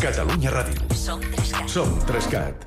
Catalunya Ràdio. Som 3CAT. Som 3CAT.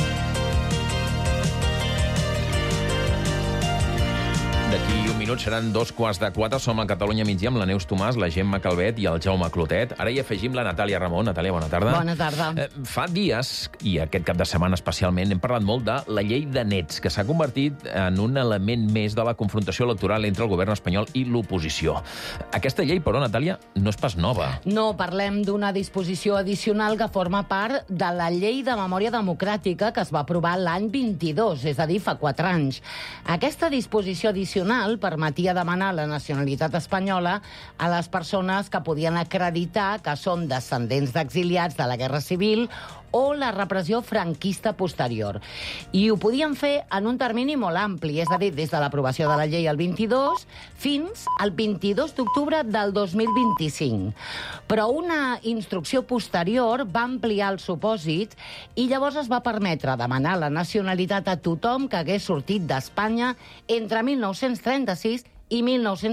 D'aquí un minut seran 3:15. Som a Catalunya Migdia amb la Neus Tomàs, la Gemma Calvet i el Jaume Clotet. Ara hi afegim la Natàlia Ramon. Natàlia, bona tarda. Bona tarda. Fa dies, i aquest cap de setmana especialment, hem parlat molt de la llei de nets, que s'ha convertit en un element més de la confrontació electoral entre el govern espanyol i l'oposició. Aquesta llei, però, Natàlia, no és pas nova. No, parlem d'una disposició addicional que forma part de la Llei de Memòria Democràtica que es va aprovar l'any 22, és a dir, fa 4 anys. Aquesta disposició addicional permetia demanar la nacionalitat espanyola a les persones que podien acreditar que són descendents d'exiliats de la Guerra Civil o la repressió franquista posterior. I ho podien fer en un termini molt ampli, és a dir, des de l'aprovació de la llei el 22 fins al 22 d'octubre del 2025. Però una instrucció posterior va ampliar el supòsit i llavors es va permetre demanar la nacionalitat a tothom que hagués sortit d'Espanya entre 1936 i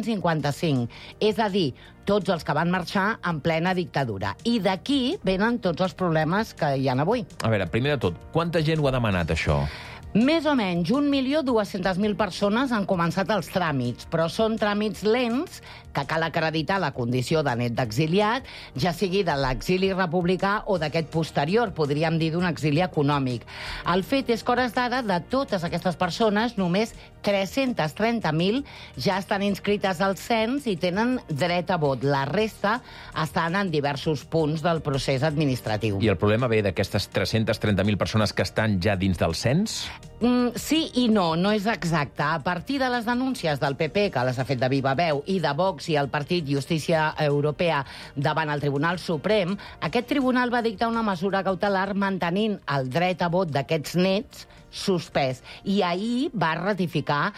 1955. És a dir, tots els que van marxar en plena dictadura. I d'aquí venen tots els problemes que hi ha avui. A veure, primer de tot, quanta gent ho ha demanat, això? Més o menys 1.200.000 persones han començat els tràmits, però són tràmits lents que cal acreditar la condició de net d'exiliat, ja sigui de l'exili republicà o d'aquest posterior, podríem dir d'un exili econòmic. El fet és que, hores d'ara, de totes aquestes persones, només 330.000 ja estan inscrites al cens i tenen dret a vot. La resta estan en diversos punts del procés administratiu. I el problema ve d'aquestes 330.000 persones que estan ja dins del cens? Sí i no, no és exacte. A partir de les denúncies del PP, que les ha fet de viva veu, i de Vox i el Partit Justícia Europea davant el Tribunal Suprem, aquest tribunal va dictar una mesura cautelar mantenint el dret a vot d'aquests nets suspès. I ahir va ratificar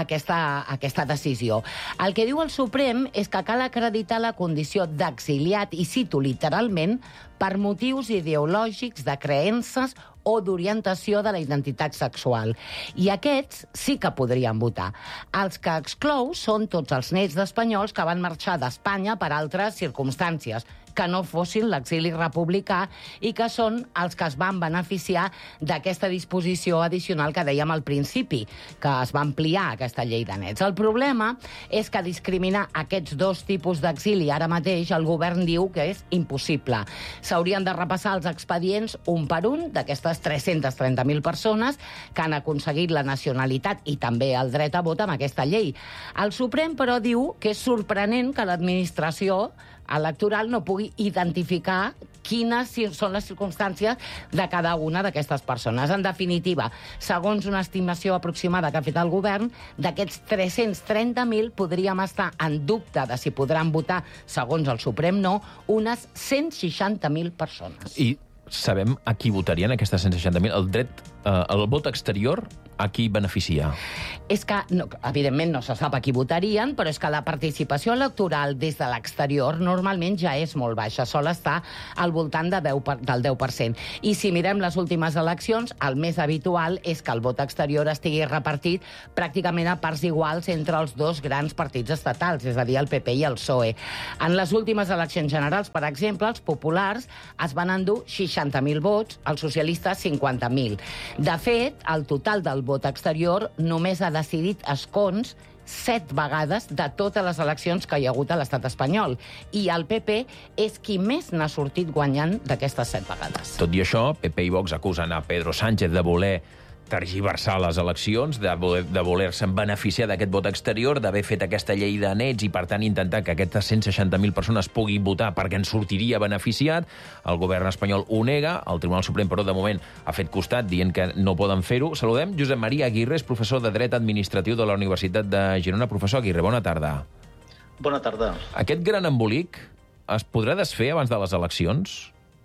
aquesta decisió. El que diu el Suprem és que cal acreditar la condició d'exiliat, i cito literalment, per motius ideològics, de creences o d'orientació de la identitat sexual. I aquests sí que podrien votar. Els que exclou són tots els nets d'espanyols que van marxar d'Espanya per altres circumstàncies, que no fossin l'exili republicà i que són els que es van beneficiar d'aquesta disposició addicional que dèiem al principi, que es va ampliar aquesta llei de nets. El problema és que discriminar aquests dos tipus d'exili ara mateix el govern diu que és impossible. S'haurien de repassar els expedients un per un d'aquestes 330.000 persones que han aconseguit la nacionalitat i també el dret a vot amb aquesta llei. El Suprem, però, diu que és sorprenent que l'administració electoral no pugui identificar quines són les circumstàncies de cada una d'aquestes persones. En definitiva, segons una estimació aproximada que ha fet el govern, d'aquests 330.000 podríem estar en dubte de si podran votar, segons el Suprem no, unes 160.000 persones. I sabem a qui votarien aquestes 160.000? El dret, el vot exterior, a qui beneficia? És que, no, evidentment, no se sap a qui votarien, però és que la participació electoral des de l'exterior normalment ja és molt baixa, sol estar al voltant del 10%. I si mirem les últimes eleccions, el més habitual és que el vot exterior estigui repartit pràcticament a parts iguals entre els dos grans partits estatals, és a dir, el PP i el PSOE. En les últimes eleccions generals, per exemple, els populars es van endur 60.000 vots, els socialistes 50.000. De fet, el total del vot exterior només ha decidit escons 7 vegades de totes les eleccions que hi ha hagut a l'estat espanyol. I el PP és qui més n'ha sortit guanyant d'aquestes 7 vegades. Tot i això, PP i Vox acusen a Pedro Sánchez de voler tergiversar les eleccions, de voler-se'n beneficiar d'aquest vot exterior, d'haver fet aquesta llei de nets i, per tant, intentar que aquestes 160.000 persones puguin votar perquè en sortiria beneficiat. El govern espanyol ho nega, el Tribunal Suprem, però, de moment, ha fet costat dient que no poden fer-ho. Saludem Josep Maria Aguirre, és professor de Dret Administratiu de la Universitat de Girona. Professor Aguirre, bona tarda. Bona tarda. Aquest gran embolic es podrà desfer abans de les eleccions?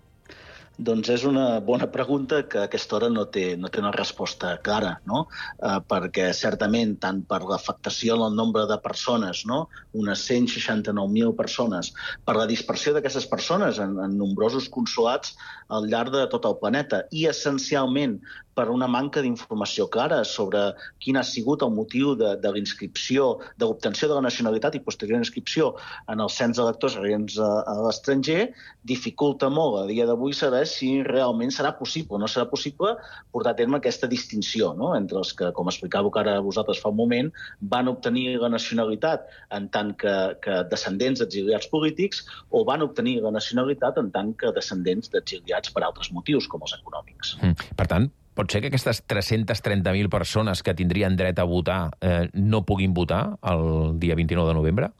Doncs és una bona pregunta que a aquesta hora no té una resposta clara, no? Perquè certament, tant per l'afectació en el nombre de persones, no? Unes 169.000 persones, per la dispersió d'aquestes persones en nombrosos consolats al llarg de tot el planeta i essencialment per una manca d'informació clara sobre quin ha sigut el motiu de l'inscripció, de l'obtenció de la nacionalitat i posterior inscripció en el cens d'electors residents a l'estranger, dificulta molt a dia d'avui saber si realment serà possible o no serà possible portar a terme aquesta distinció, no?, entre els que, com explicàveu ara vosaltres fa un moment, van obtenir la nacionalitat en tant que descendents d'exiliats polítics o van obtenir la nacionalitat en tant que descendents d'exiliats per altres motius, com els econòmics. Per tant, pot ser que aquestes 330.000 persones que tindrien dret a votar no puguin votar el dia 29 de novembre?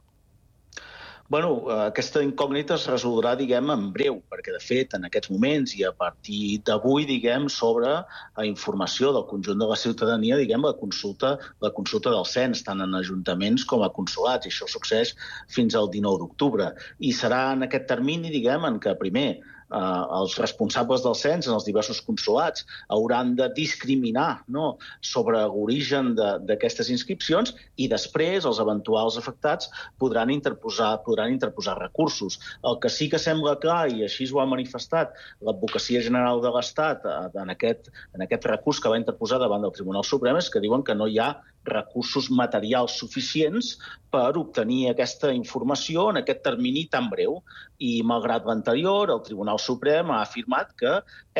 Bueno, aquesta incògnita es resoldrà, diguem, en breu, perquè, de fet, en aquests moments i a partir d'avui, diguem, sobre la informació del conjunt de la ciutadania, diguem, la consulta del cens, tant en ajuntaments com a consolats, i això succeeix fins al 19 d'octubre. I serà en aquest termini, diguem, en què, primer, els responsables del cens en els diversos consolats hauran de discriminar, no?, sobre l'origen d'aquestes inscripcions i després els eventuals afectats podran interposar recursos. El que sí que sembla clar, i així ho ha manifestat l'Advocacia General de l'Estat en aquest recurs que va interposar davant del Tribunal Suprem, és que diuen que no hi ha recursos materials suficients per obtenir aquesta informació en aquest termini tan breu. I, malgrat l'anterior, el Tribunal Suprem ha afirmat que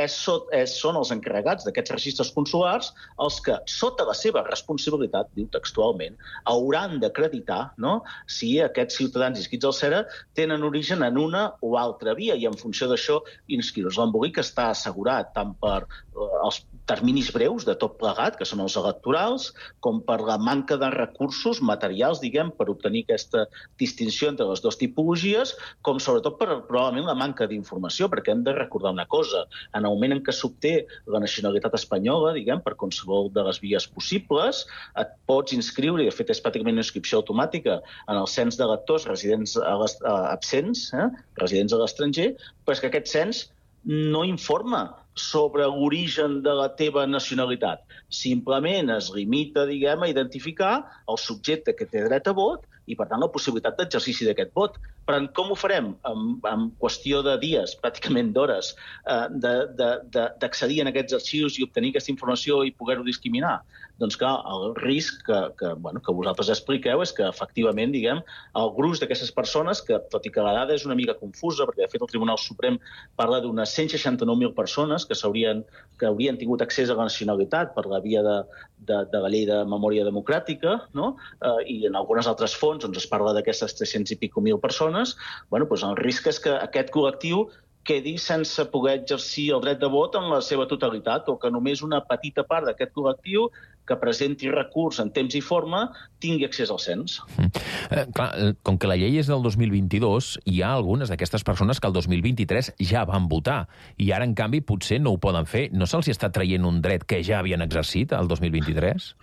són els encarregats d'aquests registres consulars els que, sota la seva responsabilitat, diu textualment, hauran d'acreditar, no?, si aquests ciutadans inscrits al CERA tenen origen en una o altra via i, en funció d'això, inscriure's. L'embolic està assegurat tant per els terminis breus de tot plegat, que són els electorals, com per la manca de recursos materials, diguem, per obtenir aquesta distinció entre les dues tipologies, com sobretot per probablement la manca d'informació, perquè hem de recordar una cosa. En el moment en què s'obté la nacionalitat espanyola, diguem, per qualsevol de les vies possibles, et pots inscriure, i de fet és pràcticament una inscripció automàtica, en el cens d'electors residents absents, residents a l'estranger, però és que aquest cens no informa sobre l'origen de la teva nacionalitat. Simplement es limita, diguem, a identificar el subjecte que té dret a vot i, per tant, la possibilitat d'exercici d'aquest vot. Però com ho farem? En qüestió de dies, pràcticament d'hores, d'accedir a aquests arxius i obtenir aquesta informació i poder-ho discriminar? Doncs, clar, el risc que vosaltres expliqueu és que, efectivament, diguem, el gruix d'aquestes persones, que, tot i que la dada és una mica confusa, perquè, de fet, el Tribunal Suprem parla d'unes 169.000 persones que haurien tingut accés a la nacionalitat per la via de la llei de memòria democràtica, no?, i en algunes altres fonts es parla d'aquestes 300 i pico mil persones. El risc és que aquest col·lectiu quedi sense poder exercir el dret de vot en la seva totalitat, o que només una petita part d'aquest col·lectiu que presenti recurs en temps i forma tingui accés al cens. Clar, com que la llei és del 2022, hi ha algunes d'aquestes persones que el 2023 ja van votar, i ara, en canvi, potser no ho poden fer. No se'ls està traient un dret que ja havien exercit el 2023?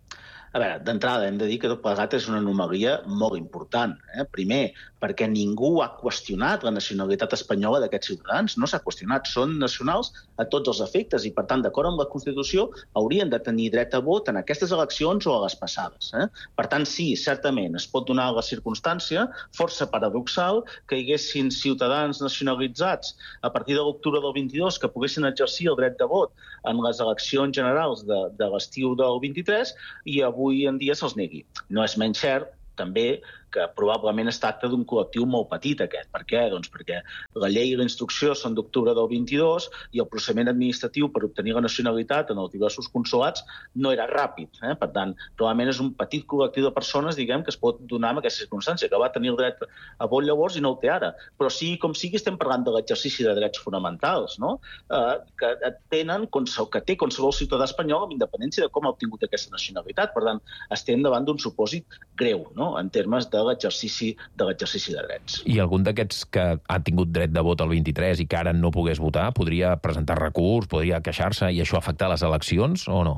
A veure, d'entrada hem de dir que tot plegat és una anomalia molt important. Primer, perquè ningú ha qüestionat la nacionalitat espanyola d'aquests ciutadans. No s'ha qüestionat. Són nacionals a tots els efectes i, per tant, d'acord amb la Constitució, haurien de tenir dret a vot en aquestes eleccions o a les passades. Per tant, sí, certament, es pot donar la circumstància força paradoxal que hi haguessin ciutadans nacionalitzats a partir de l'octubre del 22 que poguessin exercir el dret de vot en les eleccions generals de l'estiu del 23 i avui en dia se'ls negui. No és menys cert, també, que probablement es tracta d'un col·lectiu molt petit, aquest. Per què? Doncs perquè la llei i la instrucció són d'octubre del 22 i el procediment administratiu per obtenir la nacionalitat en els diversos consolats no era ràpid. Per tant, probablement és un petit col·lectiu de persones, diguem, que es pot donar en aquesta circumstància, que va tenir el dret a vot llavors i no el té ara. Però sigui com sigui, estem parlant de l'exercici de drets fonamentals, no?, que té qualsevol ciutadà espanyol amb independència de com ha obtingut aquesta nacionalitat. Per tant, estem davant d'un supòsit greu, no?, en termes de l'exercici de drets. I algun d'aquests que ha tingut dret de vot el 23 i que ara no pogués votar podria presentar recurs, podria queixar-se i això afectar les eleccions o no?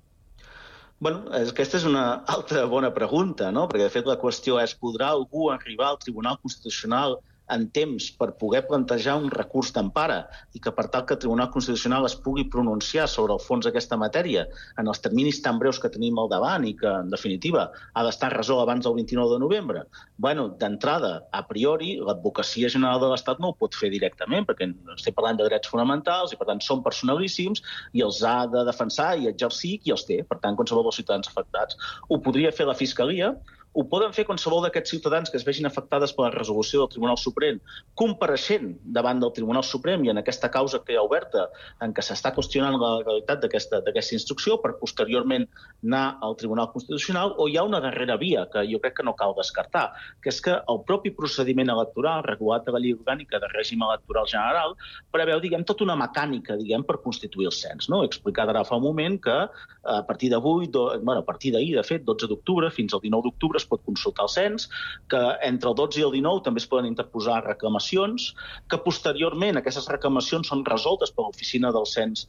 Aquesta és una altra bona pregunta, no? Perquè, de fet, la qüestió és: podrà algú arribar al Tribunal Constitucional en temps per poder plantejar un recurs d'empara i que, per tal que el Tribunal Constitucional es pugui pronunciar sobre el fons d'aquesta matèria en els terminis tan breus que tenim al davant i que, en definitiva, ha d'estar resolt abans del 29 de novembre, d'entrada, a priori, l'Advocacia General de l'Estat no ho pot fer directament, perquè estem parlant de drets fonamentals i, per tant, són personalíssims i els ha de defensar i exercir qui els té. Per tant, qualsevol dels ciutadans afectats. Ho podria fer la Fiscalia, ho poden fer qualsevol d'aquests ciutadans que es vegin afectades per la resolució del Tribunal Suprem compareixent davant del Tribunal Suprem i en aquesta causa que hi ha oberta en què s'està qüestionant la legalitat d'aquesta instrucció per posteriorment anar al Tribunal Constitucional, o hi ha una darrera via que jo crec que no cal descartar, que és que el propi procediment electoral regulat a la Llei Orgànica de Règim Electoral General preveu, tota una mecànica, per constituir el cens. He explicat ara fa un moment que a partir d'avui, a partir d'ahir, de fet, 12 d'octubre fins al 19 d'octubre es pot consultar el cens, que entre el 12 i el 19 també es poden interposar reclamacions, que posteriorment aquestes reclamacions són resoltes per l'oficina del cens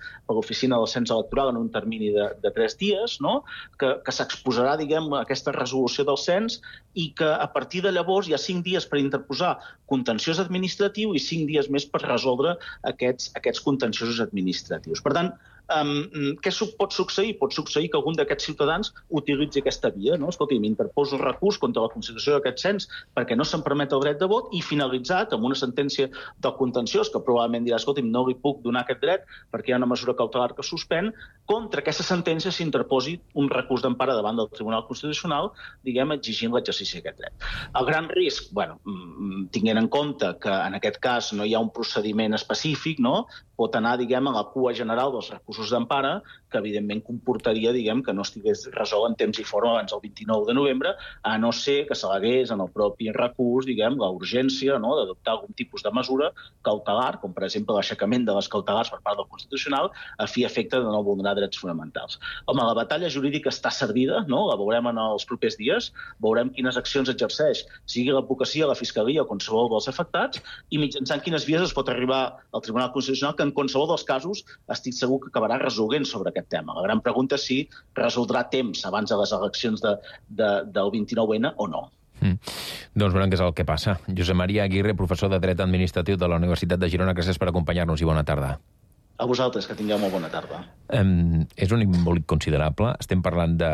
electoral en un termini de 3 dies, que s'exposarà, aquesta resolució del cens i que a partir de llavors hi ha 5 dies per interposar contenciós administratiu i 5 dies més per resoldre aquests contenciosos administratius. Per tant, què pot succeir? Pot succeir que algun d'aquests ciutadans utilitzi aquesta via. Escolti, m'interposo un recurs contra la constitució d'aquest cens perquè no se'm permet el dret de vot i finalitzat amb una sentència del contenciós que probablement dirà, escolti, no li puc donar aquest dret perquè hi ha una mesura cautelar que suspèn, contra aquesta sentència s'interposi un recurs d'empara davant del Tribunal Constitucional, exigint l'exercici d'aquest dret. El gran risc, tinguent en compte que en aquest cas no hi ha un procediment específic, pot anar, a la cua general dels recursos d'empara, que evidentment comportaria, que no estigués resolt en temps i forma abans del 29 de novembre, a no ser que s'al·legués en el propi recurs, la urgència d'adoptar algun tipus de mesura cautelar, com per exemple l'aixecament de les cautelars per part del Constitucional, a fi i efecte de no vulnerar drets fonamentals. Home, la batalla jurídica està servida, la veurem en els propers dies, veurem quines accions exerceix, sigui l'advocacia, la Fiscalia o qualsevol dels afectats, i mitjançant quines vies es pot arribar al Tribunal Constitucional, que en qualsevol dels casos estic segur que acabarà resolent sobre aquest tema. La gran pregunta és si resoldrà temps abans de les eleccions del 29N o no. Doncs veurem què és el que passa. Josep Maria Aguirre, professor de Dret Administratiu de la Universitat de Girona, gràcies per acompanyar-nos i bona tarda. A vosaltres, que tingueu molt bona tarda. És un embolic considerable. Estem parlant de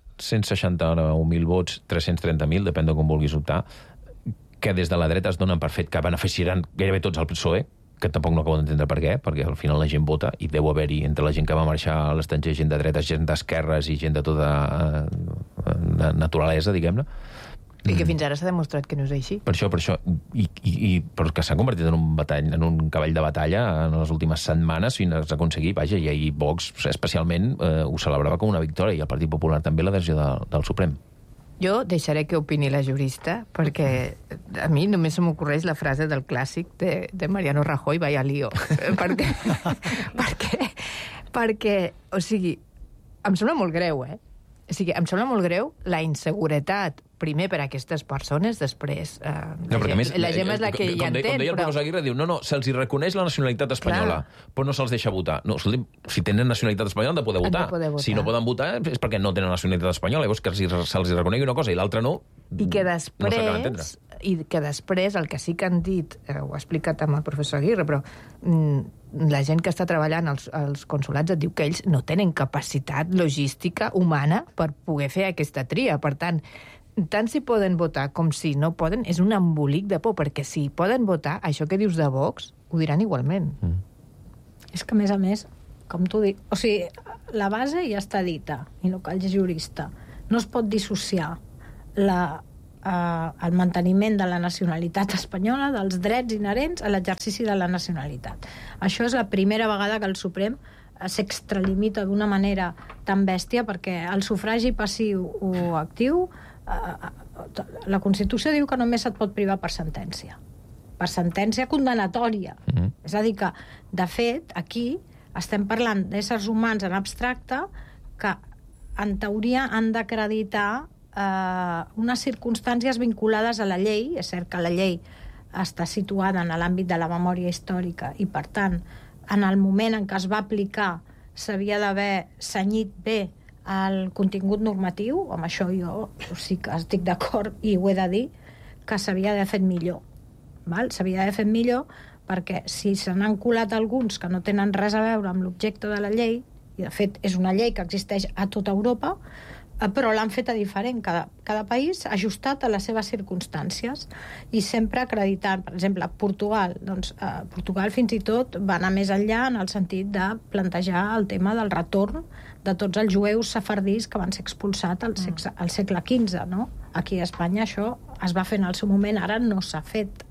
169.000 vots, 330.000, depèn de com vulguis optar, que des de la dreta es donen per fet que beneficiaran gairebé tots el PSOE, que tampoc no acabo d'entendre per què, perquè al final la gent vota i deu haver-hi entre la gent que va marxar a l'estranger gent de dretes, gent d'esquerres i gent de tota naturalesa, diguem-ne. I que fins ara s'ha demostrat que no és així. Per això. Però que s'ha convertit en un cavall de batalla en les últimes setmanes fins a aconseguir, i ahir Vox especialment ho celebrava com una victòria i el Partit Popular també la decisió del Suprem. Jo deixaré que opini la jurista, perquè a mi només se m'ocorreix la frase del clàssic de Mariano Rajoy, vaya lío. perquè, o sigui, em sembla molt greu, em sembla molt greu la inseguretat, primer per a aquestes persones, després la gent és la que hi entén. Com deia el professor Aguirre, diu, no, se'ls reconeix la nacionalitat espanyola, però no se'ls deixa votar. No, escolti, si tenen nacionalitat espanyola han de poder votar. Si no poden votar és perquè no tenen nacionalitat espanyola, llavors que se'ls reconegui una cosa i l'altra no, I que després el que sí que han dit, ho ha explicat amb el professor Aguirre, però la gent que està treballant als consulats et diu que ells no tenen capacitat logística humana per poder fer aquesta tria. Per tant si poden votar com si no poden, és un embolic de por, perquè si poden votar, això que dius de Vox, ho diran igualment. És que, a més, com tu dic, o sigui, la base ja està dita, i no cal jurista. No es pot dissociar el manteniment de la nacionalitat espanyola dels drets inherents a l'exercici de la nacionalitat. Això és la primera vegada que el Suprem s'extralimita d'una manera tan bèstia, perquè el sufragi passiu o actiu, la Constitució diu que només se't pot privar per sentència condenatòria. És a dir que, de fet, aquí estem parlant d'éssers humans en abstracte que, en teoria, han d'acreditar unes circumstàncies vinculades a la llei. És cert que la llei està situada en l'àmbit de la memòria històrica i, per tant, en el moment en què es va aplicar s'havia d'haver cenyit bé el contingut normatiu. Amb això jo sí que estic d'acord i ho he de dir, que s'havia d'haver fet millor. s'havia d'haver fet millor, perquè si se n'han colat alguns que no tenen res a veure amb l'objecte de la llei, i de fet és una llei que existeix a tota Europa, però l'han feta diferent, cada país ajustat a les seves circumstàncies i sempre acreditant, per exemple, Portugal, doncs Portugal fins i tot va anar més enllà en el sentit de plantejar el tema del retorn de tots els jueus sefardís que van ser expulsats al segle XV, no? Aquí a Espanya això es va fer en el seu moment, ara no s'ha fet.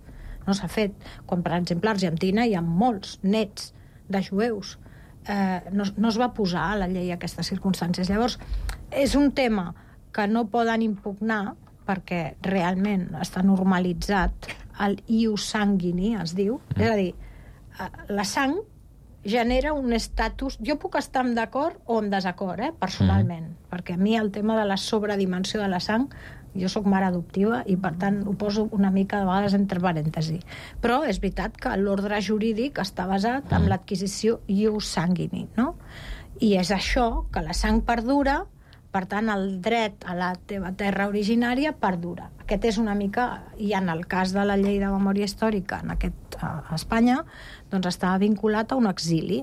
Quan, per exemple, a Argentina hi ha molts nets de jueus. No es va posar a la llei aquestes circumstàncies. Llavors, és un tema que no poden impugnar perquè realment està normalitzat el ius sanguini, es diu. És a dir, la sang genera un estatus... Jo puc estar en d'acord o en desacord, personalment, perquè a mi el tema de la sobredimensió de la sang, jo sóc mare adoptiva i per tant ho poso una mica de vegades entre parèntesi. Però és veritat que l'ordre jurídic està basat en l'adquisició ius sanguini, no? I és això, que la sang perdura, per tant el dret a la teva terra originària perdura. Aquest és una mica, i en el cas de la llei de memòria històrica a Espanya, doncs estava vinculat a un exili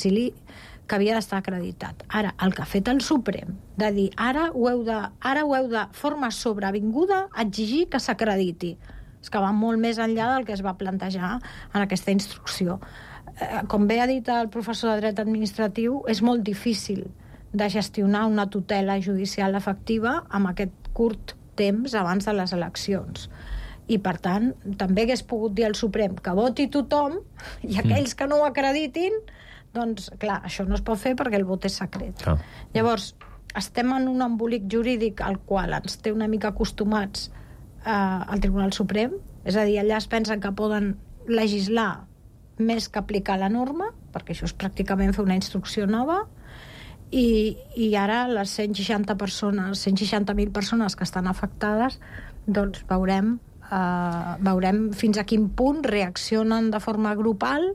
que havia d'estar acreditat. Ara, el que ha fet el Suprem, de dir, ara ho heu de forma sobrevinguda exigir que s'acrediti. És que va molt més enllà del que es va plantejar en aquesta instrucció. Com bé ha dit el professor de dret administratiu, és molt difícil de gestionar una tutela judicial efectiva amb aquest curt temps abans de les eleccions. I, per tant, també hagués pogut dir al Suprem que voti tothom i aquells que no ho acreditin, doncs, clar, això no es pot fer perquè el vot és secret. Llavors, estem en un embolic jurídic al qual ens té una mica acostumats al Tribunal Suprem, és a dir, allà es pensen que poden legislar més que aplicar la norma, perquè això és pràcticament fer una instrucció nova, i ara les 160.000 persones que estan afectades, doncs veurem fins a quin punt reaccionen de forma grupal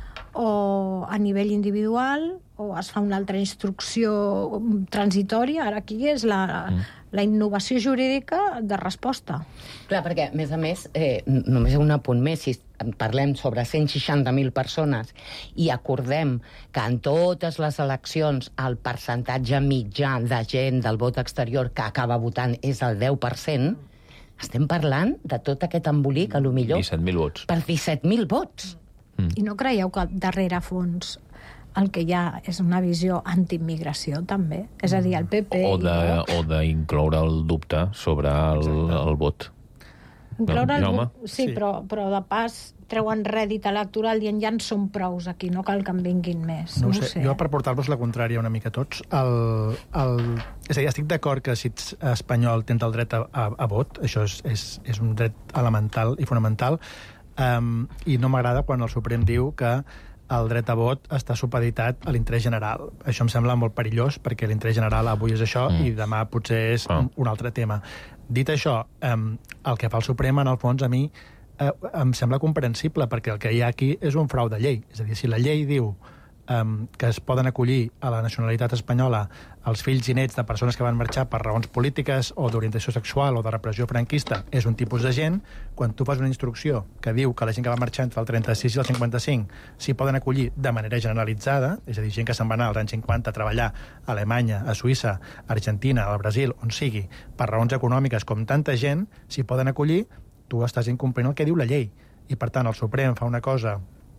o a nivell individual, o es fa una altra instrucció transitòria. Ara aquí és la innovació jurídica de resposta. Clar, perquè, a més, només un apunt més, si parlem sobre 160.000 persones i acordem que en totes les eleccions el percentatge mitjà de gent del vot exterior que acaba votant és el 10%, estem parlant de tot aquest embolic, a lo millor 17.000 vots. Per 17.000 vots. I no creieu que darrere fons el que hi ha és una visió anti-immigració, també? És a dir, el PP... O d'incloure el dubte sobre el vot. Incloure el vot, sí, però de pas treuen rèdit electoral dient ja en són prous aquí, no cal que en vinguin més. No ho sé. Jo, per portar-vos la contrària una mica a tots, és a dir, estic d'acord que si ets espanyol tens el dret a vot, això és un dret elemental i fonamental, i no m'agrada quan el Suprem diu que el dret a vot està supeditat a l'interès general. Això em sembla molt perillós, perquè l'interès general avui és això i demà potser és un altre tema. Dit això, el que fa el Suprem, en el fons, a mi em sembla comprensible, perquè el que hi ha aquí és un frau de llei. És a dir, si la llei diu que es poden acollir a la nacionalitat espanyola els fills i nets de persones que van marxar per raons polítiques o d'orientació sexual o de repressió franquista, és un tipus de gent. Quan tu fas una instrucció que diu que la gent que va marxar entre el 36 i el 55 s'hi poden acollir de manera generalitzada, és a dir, gent que se'n va anar als anys 50 a treballar a Alemanya, a Suïssa, a Argentina, al Brasil, on sigui, per raons econòmiques, com tanta gent s'hi poden acollir, tu estàs incomplint el que diu la llei. I, per tant, el Suprem fa una cosa...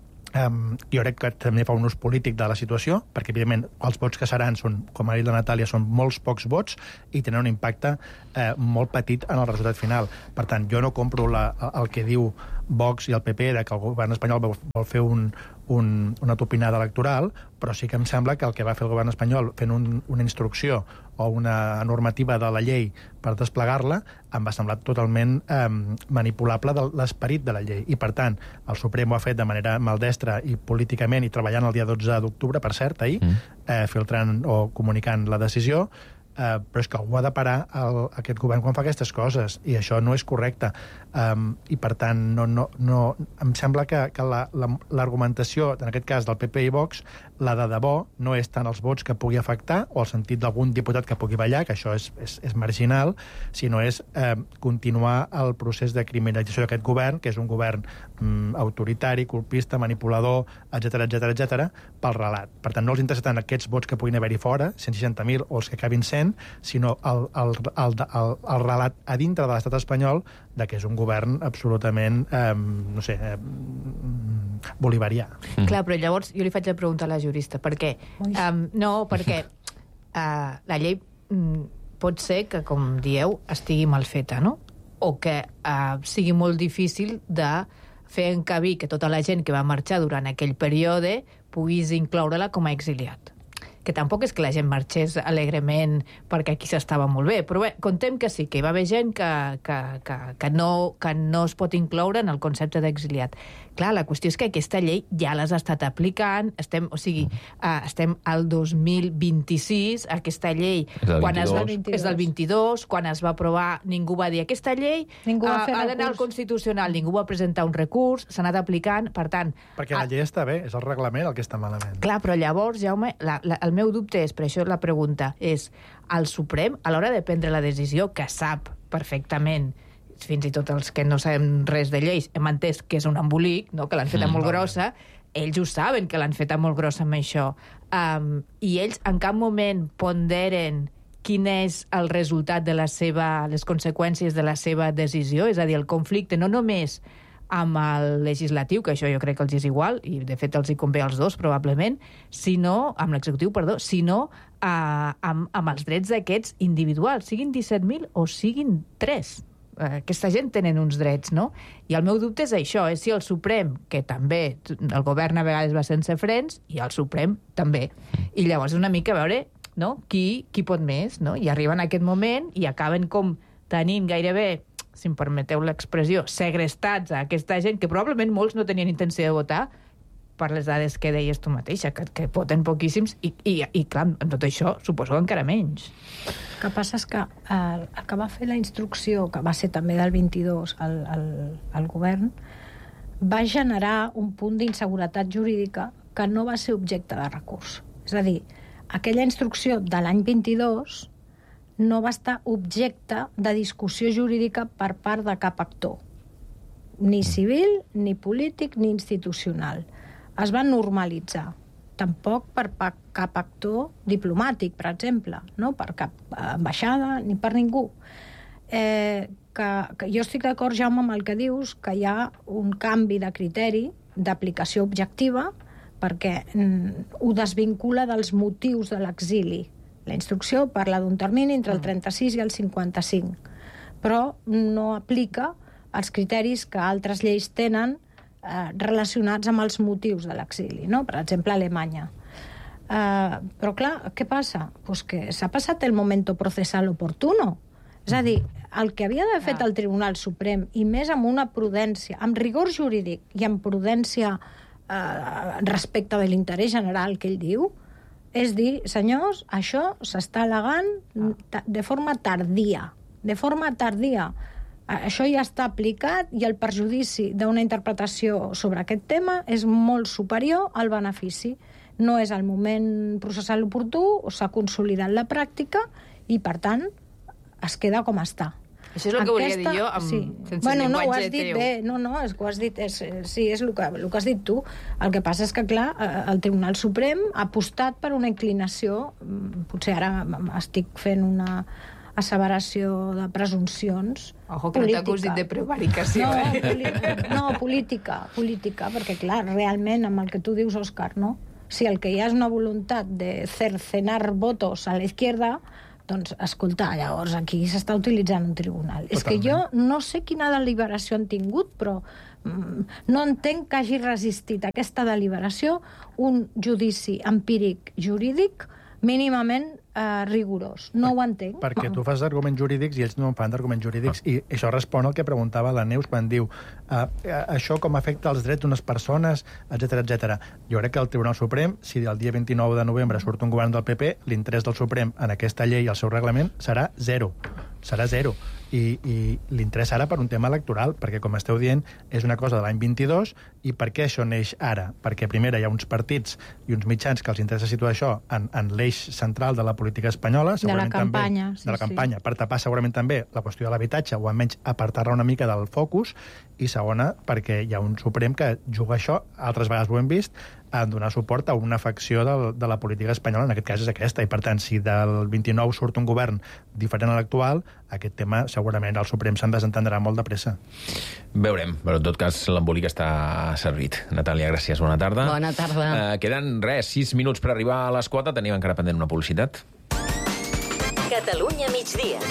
jo crec que també fa un ús polític de la situació, perquè evidentment els vots que seran són, com ha dit la Natàlia, són molts pocs vots i tenen un impacte molt petit en el resultat final. Per tant, jo no compro el que diu Vox i el PP de que el govern espanyol vol fer una topinada electoral, però sí que em sembla que el que va fer el govern espanyol fent una instrucció o una normativa de la llei per desplegar-la em va semblar totalment manipulable de l'esperit de la llei. I, per tant, el Suprem ho ha fet de manera maldestra i políticament i treballant el dia 12 d'octubre, per cert, ahir, filtrant o comunicant la decisió, però és que algú ha de parar aquest govern quan fa aquestes coses, i això no és correcte. I, per tant, no, em sembla que l'argumentació, en aquest cas del PP i Vox, la de debò no és tant els vots que pugui afectar o el sentit d'algun diputat que pugui ballar, que això és marginal, sinó és continuar el procés de criminalització d'aquest govern, que és un govern autoritari, colpista, manipulador, etc, pel relat. Per tant, no els interessa tant aquests vots que puguin haver-hi fora, 160.000 o els que acabin sent, sinó el relat a dintre de l'estat espanyol de que és un govern absolutament, bolivarià. Clar, però llavors jo li faig la pregunta a la jurista. Per què? Perquè la llei pot ser que, com dieu, estigui mal feta, no? O que sigui molt difícil de fer encabir que tota la gent que va marxar durant aquell període puguis incloure-la com a exiliat. Que tampoc és que la gent marxés alegrement perquè aquí s'estava molt bé, però bé, contem que sí, que hi va haver gent que no es pot incloure en el concepte d'exiliat. Clar, la qüestió és que aquesta llei ja l'has estat aplicant, estem al 2026, aquesta llei és del 22, quan es va aprovar ningú va dir aquesta llei ha d'anar al Constitucional, ningú va presentar un recurs, s'ha anat aplicant, per tant... Perquè la llei està bé, és el reglament el que està malament. Clar, però llavors, Jaume, el meu dubte és, per això la pregunta, és el Suprem, a l'hora de prendre la decisió, que sap perfectament, fins i tot els que no sabem res de lleis, hem entès que és un embolic, no? Que l'han feta molt grossa, ells ho saben que l'han feta molt grossa amb això, i ells en cap moment ponderen quin és el resultat de les conseqüències de la seva decisió, és a dir, el conflicte no només amb el legislatiu, que això jo crec que els és igual, i de fet els hi convé als dos, probablement, sinó, amb l'executiu, perdó, sinó amb els drets d'aquests individuals, siguin 17.000 o siguin 3. Aquesta gent tenen uns drets, no? I el meu dubte és això, és si el Suprem, que també el govern a vegades va sense frens, i el Suprem també. I llavors és una mica veure, no?, qui pot més, no? I arriben a aquest moment i acaben com tenint gairebé, si em permeteu l'expressió, segrestats a aquesta gent, que probablement molts no tenien intenció de votar, per les dades que deies tu mateixa, que voten poquíssims, i clar, amb tot això suposo que encara menys. El que passa és que el que va fer la instrucció, que va ser també del 22 al govern, va generar un punt d'inseguretat jurídica que no va ser objecte de recurs. És a dir, aquella instrucció de l'any 22 no va estar objecte de discussió jurídica per part de cap actor, ni civil, ni polític, ni institucional. Es va normalitzar. Tampoc per cap actor diplomàtic, per exemple, no? Per cap ambaixada, ni per ningú. Que jo estic d'acord, Jaume, amb el que dius, que hi ha un canvi de criteri d'aplicació objectiva perquè ho desvincula dels motius de l'exili. La instrucció parla d'un termini entre el 36 i el 55, però no aplica els criteris que altres lleis tenen relacionats amb els motius de l'exili, no? Per exemple, Alemanya. Però clar, què passa? Pues que s'ha passat el momento procesal oportuno. És a dir, el que havia d'haver fet el Tribunal Suprem, i més amb una prudència, amb rigor jurídic i amb prudència respecte de l'interès general que ell diu, és dir, senyors, això s'està al·legant de forma tardia. De forma tardia. Això ja està aplicat i el perjudici d'una interpretació sobre aquest tema és molt superior al benefici. No és el moment processal oportú, s'ha consolidat la pràctica i, per tant, es queda com està. Això és el que volia dir jo, sense bueno, no, ho llenguatge has dit teu. bé, no, és que ho has dit, sí, és el que has dit tu. El que passa és que, clar, el Tribunal Suprem ha apostat per una inclinació, potser ara estic fent una asseveració de presumpcions, Ojo, que política. No t'acusit de prevaricació. No, política, perquè, clar, realment, amb el que tu dius, Òscar, no? Si el que hi ha és una voluntat de cercenar votos a la izquierda, doncs, escolta, llavors aquí s'està utilitzant un tribunal. Totalment. És que jo no sé quina deliberació han tingut, però no entenc que hagi resistit aquesta deliberació un judici empíric jurídic mínimament rigorós. No ho entenc. Perquè tu fas arguments jurídics i ells no en fan d'arguments jurídics. I això respon al que preguntava la Neus quan diu això com afecta els drets d'unes persones, etc. Jo crec que el Tribunal Suprem, si el dia 29 de novembre surt un govern del PP, l'interès del Suprem en aquesta llei i el seu reglament serà zero. Serà zero. I l'interès ara per un tema electoral, perquè, com esteu dient, és una cosa de l'any 22, i per què això neix ara? Perquè, primera, hi ha uns partits i uns mitjans que els interessa situar això en l'eix central de la política espanyola, de la campanya, també, de la campanya, per tapar segurament també la qüestió de l'habitatge, o almenys apartar-la una mica del focus, i segona, perquè hi ha un Suprem que juga això, altres vegades ho hem vist, a donar suport a una facció de la política espanyola, en aquest cas és aquesta, i per tant, si del 29 surt un govern diferent a l'actual, aquest tema segurament el Suprem se'n desentendrà molt de pressa. Veurem, però en tot cas l'embolic està servit. Natàlia, gràcies, bona tarda. Bona tarda. Queden 6 minuts per arribar a les 4, tenim encara pendent una publicitat. Catalunya migdia.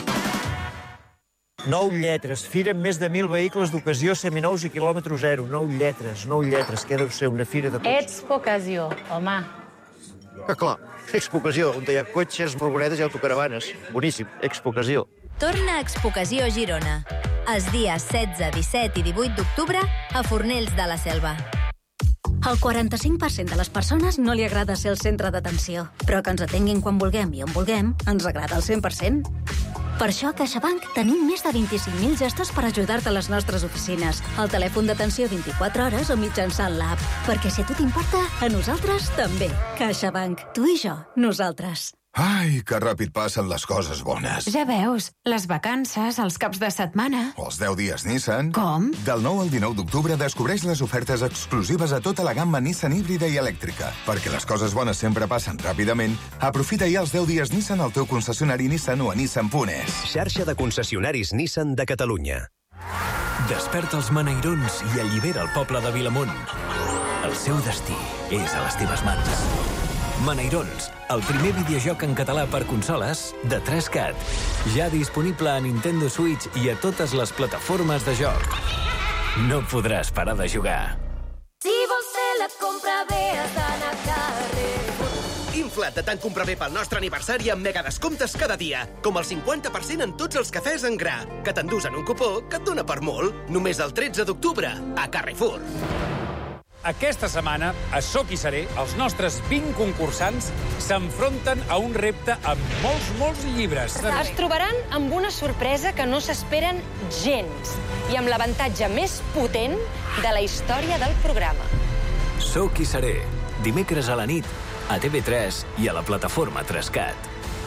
9 lletres. Fira amb més de 1.000 vehicles d'ocasió seminous i quilòmetre zero. 9 lletres. Què deu ser una fira de tots? Expo Ocasió, home. Clar, Expo Ocasió, on hi ha cotxes, furgonetes i autocaravanes. Boníssim, Expo Ocasió. Torna a Expo Ocasió Girona. Els dies 16, 17 i 18 d'octubre a Fornells de la Selva. Al 45% de les persones no li agrada ser el centre d'atenció, però que ens atenguin quan vulguem i on vulguem ens agrada al 100%. Per això a CaixaBank tenim més de 25.000 gestors per ajudar-te a les nostres oficines, al telèfon d'atenció 24 hores o mitjançant l'app. Perquè si a tu t'importa, a nosaltres també. CaixaBank. Tu i jo. Nosaltres. Ai, que ràpid passen les coses bones. Ja veus, les vacances, els caps de setmana... O els 10 dies Nissan. Com? Del 9 al 19 d'octubre descobreix les ofertes exclusives a tota la gamma Nissan híbrida i elèctrica. Perquè les coses bones sempre passen ràpidament, aprofita ja els 10 dies Nissan al teu concessionari Nissan o a nissan.es. Xarxa de concessionaris Nissan de Catalunya. Desperta els beneirons i allibera el poble de Vilamont. El seu destí és a les teves mans. Beneirons, el primer videojoc en català per consoles de 3CAT. Ja disponible a Nintendo Switch i a totes les plataformes de joc. No podràs parar de jugar. Si vols fer la compra bé, has d'anar a Carrefour. Infla't de tant comprar bé pel nostre aniversari amb mega descomptes cada dia. Com el 50% en tots els cafès en gra. Que t'endús en un cupó que et dona per molt. Només el 13 d'octubre, a Carrefour. Aquesta setmana, a Soc i Seré, els nostres 20 concursants s'enfronten a un repte amb molts llibres. Es trobaran amb una sorpresa que no s'esperen gens i amb l'avantatge més potent de la història del programa. Soc i Seré, dimecres a la nit, a TV3 i a la plataforma 3CAT.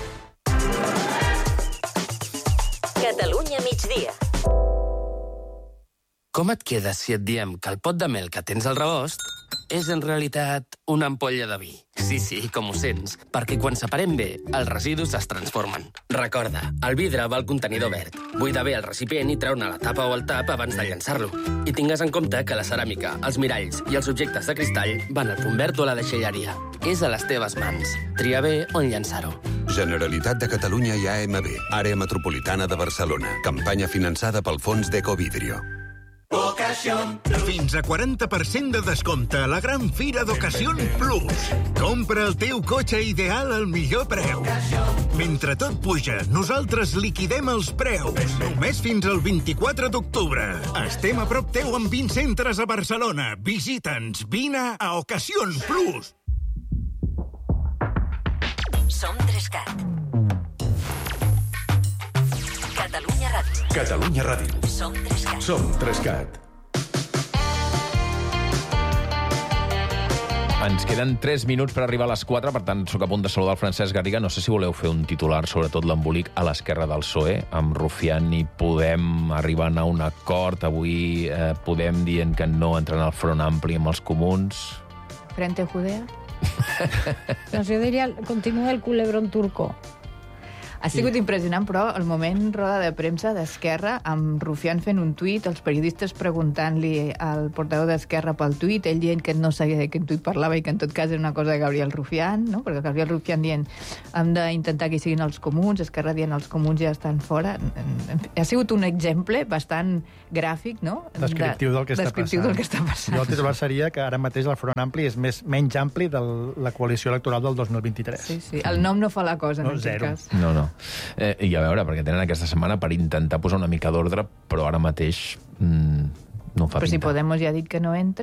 Catalunya migdia. Com et quedes si et diem que el pot de mel que tens al rebost és en realitat una ampolla de vi? Sí, com ho sents, perquè quan separem bé, els residus es transformen. Recorda, el vidre va al contenidor verd. Buida bé el recipient i treu-ne la tapa o el tap abans de llançar-lo. I tingues en compte que la ceràmica, els miralls i els objectes de cristall van al punt verd o a la deixalleria. És a les teves mans. Tria bé on llançar-ho. Generalitat de Catalunya i AMB, Àrea Metropolitana de Barcelona. Campanya finançada pel Fons d'Ecovidrio. Fins a 40% de descompte a la gran fira d'Ocasion Plus. Compra el teu cotxe ideal al millor preu. Mentre tot puja, nosaltres liquidem els preus. Només fins al 24 d'octubre. Estem a prop teu amb 20 centres a Barcelona. Visita'ns, vine a Ocasion Plus. Som 3CAT. Catalunya Ràdio. Catalunya Ràdio. Som 3CAT. Som 3CAT. Ens queden 3 minuts per arribar a les 4, per tant, sóc a punt de saludar el Francesc Garriga. No sé si voleu fer un titular, sobretot l'embolic a l'esquerra del PSOE, amb Rufián i Podem arribant a un acord. Avui Podem dient que no entren al Front Ampli amb els comuns. Frente Judea? Doncs jo diria, continua el culebrón turco. Ha sigut impressionant, però, el moment roda de premsa d'Esquerra, amb Rufián fent un tuit, els periodistes preguntant-li al portaveu d'Esquerra pel tuit, ell dient que no sabia de quin tuit parlava i que en tot cas era una cosa de Gabriel Rufián, no? Perquè Gabriel Rufián dient hem d'intentar que hi siguin els comuns, Esquerra dient els comuns ja estan fora. Ha sigut un exemple bastant gràfic, no? Descriptiu del que està passant. Jo el titular seria que ara mateix el Front Ampli és menys ampli de la coalició electoral del 2023. Sí. El nom no fa la cosa, en aquest cas. No. I a veure, perquè tenen aquesta setmana per intentar posar una mica d'ordre, però ara mateix no fa però pinta. si Podemos ja ha dit que no entra,